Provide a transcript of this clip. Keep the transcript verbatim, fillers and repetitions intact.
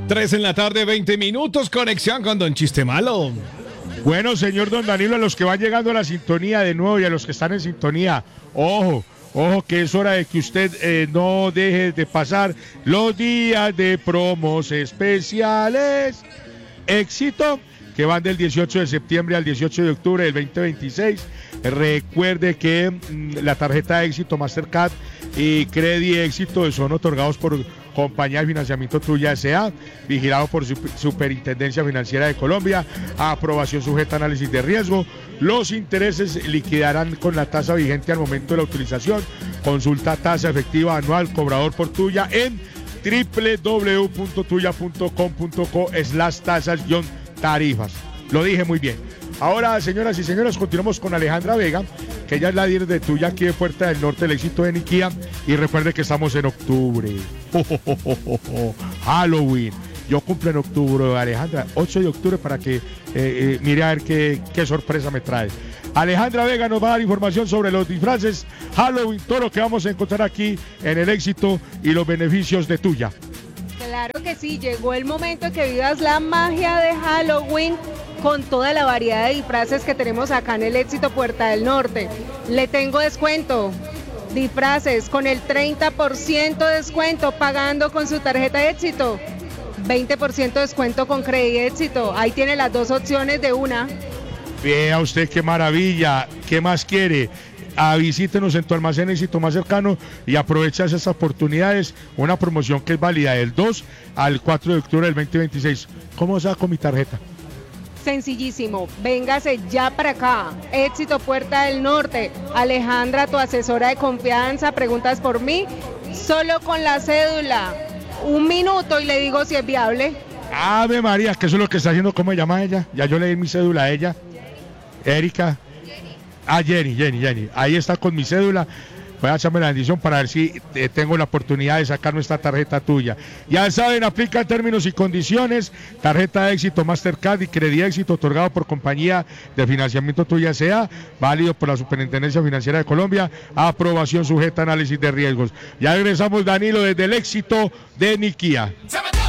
tres en la tarde, veinte minutos, conexión con Don Chiste Malo. Bueno, señor Don Danilo, a los que van llegando a la sintonía de nuevo y a los que están en sintonía, ojo, ojo que es hora de que usted eh, no deje de pasar los días de promos especiales. Éxito, que van del dieciocho de septiembre al dieciocho de octubre del veinte veintiséis. Recuerde que mmm, la tarjeta de éxito Mastercard y Credit Éxito son otorgados por Compañía de Financiamiento Tuya S A, vigilado por Superintendencia Financiera de Colombia, aprobación sujeta a análisis de riesgo. Los intereses liquidarán con la tasa vigente al momento de la utilización. Consulta tasa efectiva anual cobrador por Tuya en doble u doble u doble u punto tuya punto com punto co slash tasas guión tarifas. Lo dije muy bien. Ahora, señoras y señores, continuamos con Alejandra Vega, que ella es la líder de Tuya aquí de Puerta del Norte, el éxito de Niquía. Y recuerde que estamos en octubre. Oh, oh, oh, oh, oh. Halloween. Yo cumplo en octubre, Alejandra, ocho de octubre, para que eh, eh, mire a ver qué, qué sorpresa me trae. Alejandra Vega nos va a dar información sobre los disfraces, Halloween, todo lo que vamos a encontrar aquí en el éxito y los beneficios de Tuya. Claro que sí, llegó el momento que vivas la magia de Halloween con toda la variedad de disfraces que tenemos acá en el éxito Puerta del Norte. Le tengo descuento, disfraces con el treinta por ciento de descuento pagando con su tarjeta de éxito, veinte por ciento de descuento con Credit Éxito. Ahí tiene las dos opciones de una. Vea usted qué maravilla, ¿qué más quiere? Ah, visítenos en tu almacén éxito más cercano y aprovecha esas oportunidades. Una promoción que es válida del dos al cuatro de octubre del veinte veintiséis. ¿Cómo saco mi tarjeta? Sencillísimo, véngase ya para acá. Éxito Puerta del Norte. Alejandra, tu asesora de confianza, preguntas por mí. Solo con la cédula. Un minuto y le digo si es viable. Ave María, que eso es lo que está haciendo. ¿Cómo se llama ella? Ya yo le di mi cédula a ella. Erika. Ah, Jenny, Jenny, Jenny. Ahí está con mi cédula. Voy a echarme la bendición para ver si eh, tengo la oportunidad de sacar nuestra tarjeta Tuya. Ya saben, aplica términos y condiciones. Tarjeta de éxito Mastercard y Credit Éxito otorgado por Compañía de Financiamiento Tuya S A, válido por la Superintendencia Financiera de Colombia, aprobación sujeta a análisis de riesgos. Ya regresamos, Danilo, desde el éxito de Niquía.